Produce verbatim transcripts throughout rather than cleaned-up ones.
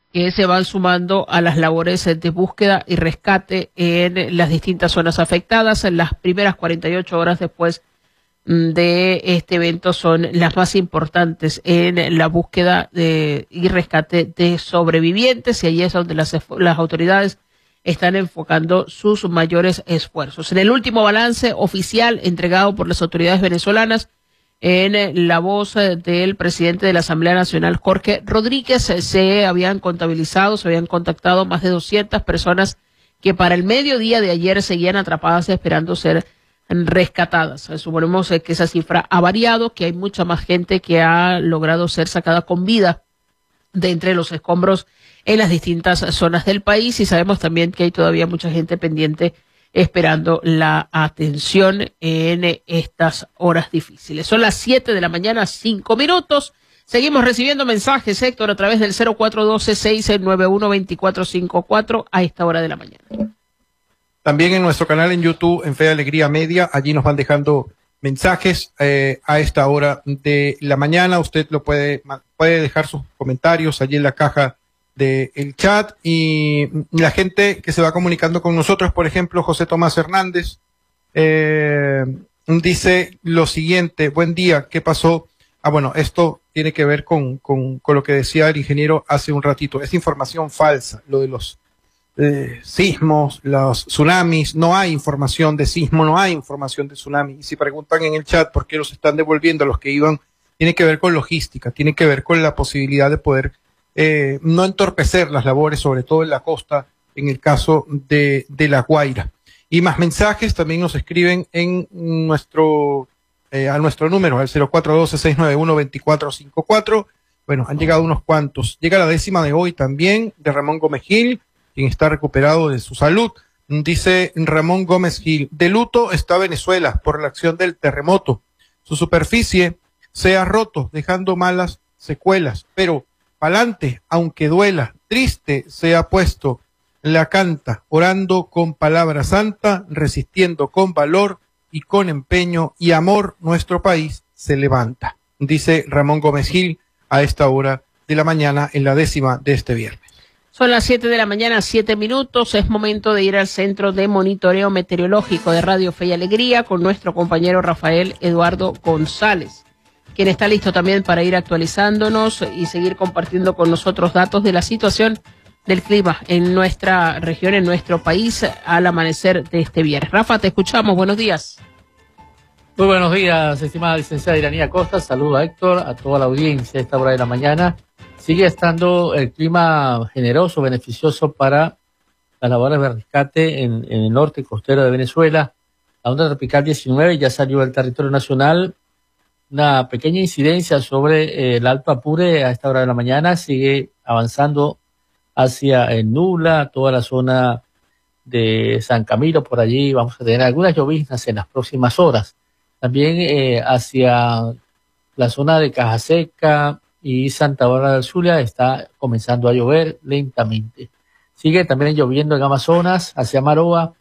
que se van sumando a las labores de búsqueda y rescate en las distintas zonas afectadas. En las primeras cuarenta y ocho horas después de este evento son las más importantes en la búsqueda de, y rescate de sobrevivientes, y allí es donde las, las autoridades están enfocando sus mayores esfuerzos. En el último balance oficial entregado por las autoridades venezolanas, en la voz del presidente de la Asamblea Nacional, Jorge Rodríguez, se habían contabilizado, se habían contactado más de doscientas personas que para el mediodía de ayer seguían atrapadas esperando ser rescatadas. Suponemos que esa cifra ha variado, que hay mucha más gente que ha logrado ser sacada con vida de entre los escombros en las distintas zonas del país, y sabemos también que hay todavía mucha gente pendiente esperando la atención en estas horas difíciles. Son las siete de la mañana, cinco minutos. Seguimos recibiendo mensajes, Héctor, a través del cero cuatro uno dos, seis nueve uno, dos cuatro cinco cuatro a esta hora de la mañana. También en nuestro canal en YouTube, en Fe y Alegría Media, allí nos van dejando mensajes eh, a esta hora de la mañana. Usted lo puede, puede dejar sus comentarios allí en la caja del chat, y la gente que se va comunicando con nosotros, por ejemplo, José Tomás Hernández, eh, dice lo siguiente: buen día, ¿qué pasó? Ah, bueno, esto tiene que ver con, con, con lo que decía el ingeniero hace un ratito. Es información falsa, lo de los eh, sismos, los tsunamis. No hay información de sismo, no hay información de tsunami. Y si preguntan en el chat por qué los están devolviendo a los que iban, tiene que ver con logística, tiene que ver con la posibilidad de poder Eh, no entorpecer las labores, sobre todo en la costa, en el caso de, de La Guaira. Y más mensajes también nos escriben en nuestro eh, a nuestro número, al cero cuatro uno dos, seis nueve uno, dos cuatro cinco cuatro. Bueno, han llegado unos cuantos. Llega la décima de hoy también, de Ramón Gómez Gil, quien está recuperado de su salud. Dice Ramón Gómez Gil: de luto está Venezuela por la acción del terremoto. Su superficie se ha roto, dejando malas secuelas, pero pa'lante, aunque duela, triste se ha puesto, la canta, orando con palabra santa, resistiendo con valor y con empeño y amor, nuestro país se levanta. Dice Ramón Gómez Gil a esta hora de la mañana, en la décima de este viernes. Son las siete de la mañana, siete minutos. Es momento de ir al Centro de Monitoreo Meteorológico de Radio Fe y Alegría con nuestro compañero Rafael Eduardo González, quien está listo también para ir actualizándonos y seguir compartiendo con nosotros datos de la situación del clima en nuestra región, en nuestro país, al amanecer de este viernes. Rafa, te escuchamos. Buenos días. Muy buenos días, estimada licenciada Iranía Costa. Saludo a Héctor, a toda la audiencia a esta hora de la mañana. Sigue estando el clima generoso, beneficioso para las labores de rescate en, en el norte costero de Venezuela. La onda tropical diecinueve ya salió del territorio nacional. Una pequeña incidencia sobre eh, el Alto Apure a esta hora de la mañana, sigue avanzando hacia el Nula, toda la zona de San Camilo, por allí vamos a tener algunas lloviznas en las próximas horas. También eh, hacia la zona de Caja Seca y Santa Bárbara del Zulia está comenzando a llover lentamente. Sigue también lloviendo en Amazonas, hacia Maroa,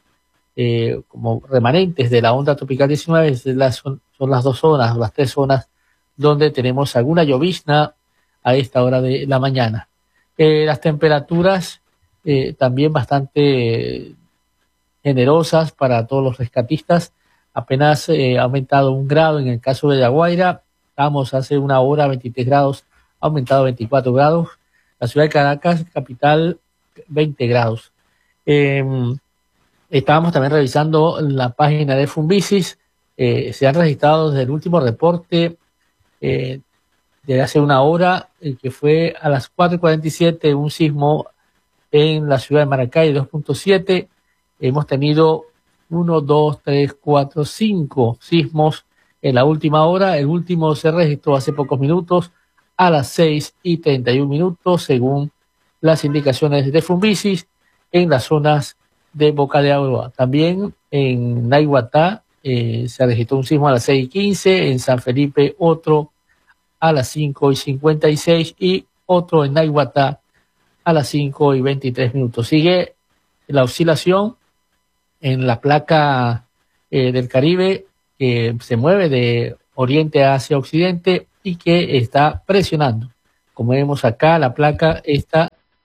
Eh, como remanentes de la onda tropical diecinueve, son, son las dos zonas, las tres zonas donde tenemos alguna llovizna a esta hora de la mañana. Eh, las temperaturas eh, también bastante generosas para todos los rescatistas, apenas eh, ha aumentado un grado en el caso de La Guaira, estamos hace una hora veintitrés grados, ha aumentado veinticuatro grados, la ciudad de Caracas, capital, veinte grados. Eh, Estábamos también revisando la página de Funvisis, eh, se han registrado desde el último reporte eh, de hace una hora, eh, que fue a las cuatro y cuarenta y siete, un sismo en la ciudad de Maracay, dos punto siete. Hemos tenido uno, dos, tres, cuatro, cinco sismos en la última hora. El último se registró hace pocos minutos a las seis y treinta y un minutos, según las indicaciones de Funvisis, en las zonas de Boca de Agua. También en Naiguatá eh, se registró un sismo a las seis y quince, en San Felipe otro a las cinco y cincuenta y seis y otro en Naiguatá a las cinco y veintitrés minutos. Sigue la oscilación en la placa eh, del Caribe, que se mueve de oriente hacia occidente y que está presionando. Como vemos acá, la placa está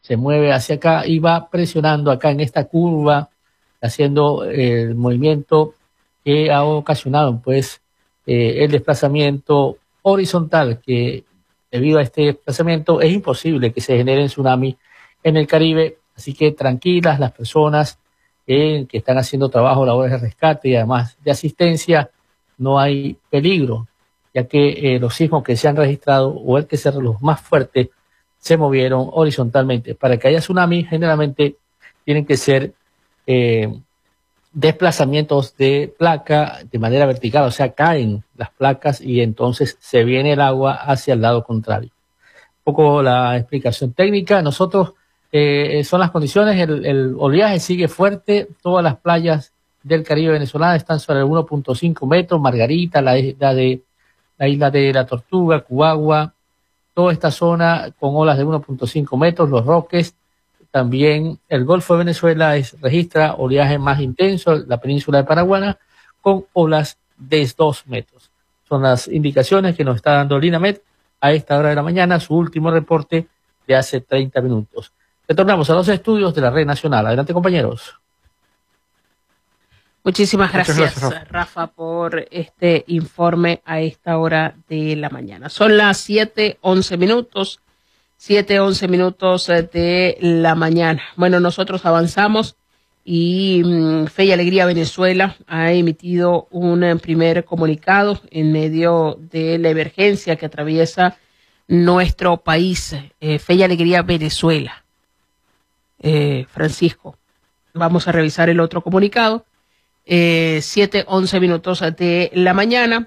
se mueve hacia acá y va presionando acá en esta curva, haciendo eh, el movimiento que ha ocasionado pues eh, el desplazamiento horizontal, que debido a este desplazamiento es imposible que se generen tsunamis en el Caribe. Así que tranquilas las personas eh, que están haciendo trabajo, labores de rescate y además de asistencia, no hay peligro, ya que eh, los sismos que se han registrado o el que se los más fuertes se movieron horizontalmente. Para que haya tsunami generalmente tienen que ser eh, desplazamientos de placa de manera vertical, o sea, caen las placas y entonces se viene el agua hacia el lado contrario. Un poco la explicación técnica. Nosotros, eh, son las condiciones, el, el oleaje sigue fuerte, todas las playas del Caribe venezolano están sobre el uno punto cinco metros, Margarita, la isla de la isla de la Tortuga, Cubagua, toda esta zona con olas de uno punto cinco metros, Los Roques. También el Golfo de Venezuela es, registra oleaje más intenso, la península de Paraguaná, con olas de dos metros. Son las indicaciones que nos está dando Linamet a esta hora de la mañana, su último reporte de hace treinta minutos. Retornamos a los estudios de la Red Nacional. Adelante, compañeros. Muchísimas gracias, gracias Rafa. Rafa, por este informe a esta hora de la mañana. Son las siete once minutos. siete, once minutos de la mañana. Bueno, nosotros avanzamos y um, Fe y Alegría Venezuela ha emitido un uh, primer comunicado en medio de la emergencia que atraviesa nuestro país. Eh, Fe y Alegría Venezuela. Eh, Francisco, vamos a revisar el otro comunicado. Eh, siete, once minutos de la mañana.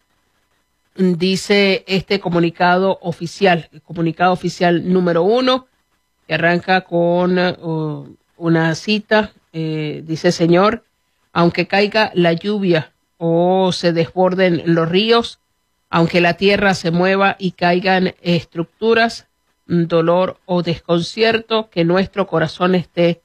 Dice este comunicado oficial, el comunicado oficial número uno, que arranca con uh, una cita, eh, dice: Señor, aunque caiga la lluvia o se desborden los ríos, aunque la tierra se mueva y caigan estructuras, dolor o desconcierto, que nuestro corazón esté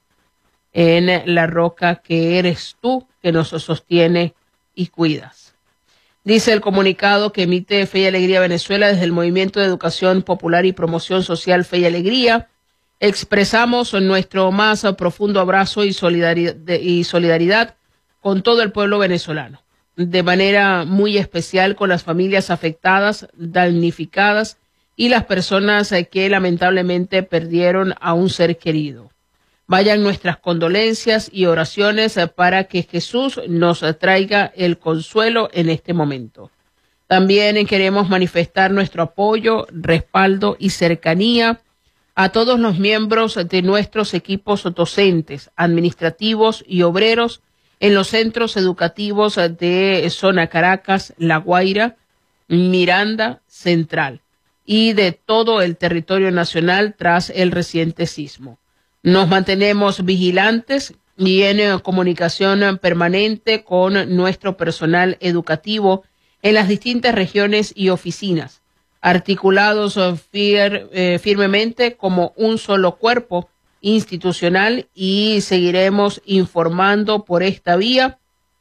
en la roca que eres tú, que nos sostiene y cuidas. Dice el comunicado que emite Fe y Alegría Venezuela desde el Movimiento de Educación Popular y Promoción Social Fe y Alegría. Expresamos nuestro más profundo abrazo y solidaridad, y solidaridad con todo el pueblo venezolano, de manera muy especial con las familias afectadas, damnificadas y las personas que lamentablemente perdieron a un ser querido. Vayan nuestras condolencias y oraciones para que Jesús nos traiga el consuelo en este momento. También queremos manifestar nuestro apoyo, respaldo y cercanía a todos los miembros de nuestros equipos docentes, administrativos y obreros en los centros educativos de Zona Caracas, La Guaira, Miranda, Central y de todo el territorio nacional tras el reciente sismo. Nos mantenemos vigilantes y en comunicación permanente con nuestro personal educativo en las distintas regiones y oficinas, articulados fir, eh, firmemente como un solo cuerpo institucional, y seguiremos informando por esta vía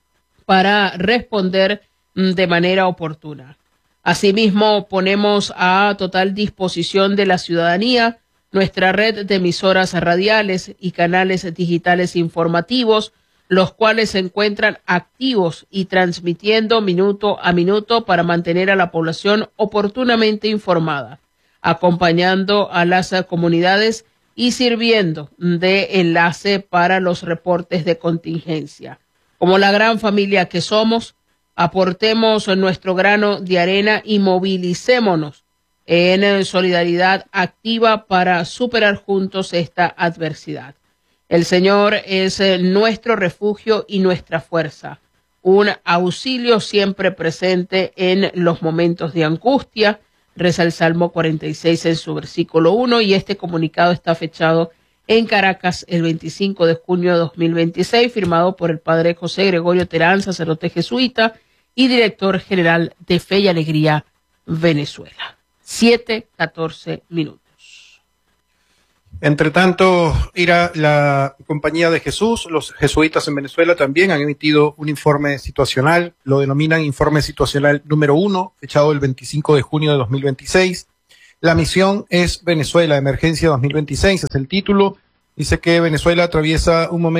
para responder de manera oportuna. Asimismo, ponemos a total disposición de la ciudadanía nuestra red de emisoras radiales y canales digitales informativos, los cuales se encuentran activos y transmitiendo minuto a minuto para mantener a la población oportunamente informada, acompañando a las comunidades y sirviendo de enlace para los reportes de contingencia. Como la gran familia que somos, aportemos nuestro grano de arena y movilicémonos en solidaridad activa para superar juntos esta adversidad. El Señor es nuestro refugio y nuestra fuerza, un auxilio siempre presente en los momentos de angustia, reza el Salmo cuarenta y seis en su versículo uno, y este comunicado está fechado en Caracas el veinticinco de junio de dos mil veintiséis, firmado por el padre José Gregorio Terán, sacerdote jesuita y director general de Fe y Alegría Venezuela. Siete, catorce minutos. Entre tanto, Ira, la Compañía de Jesús, los jesuitas en Venezuela también han emitido un informe situacional, lo denominan informe situacional número uno, fechado el veinticinco de junio de dos mil veintiséis. La misión es Venezuela, Emergencia dos mil veintiséis, es el título. Dice que Venezuela atraviesa un momento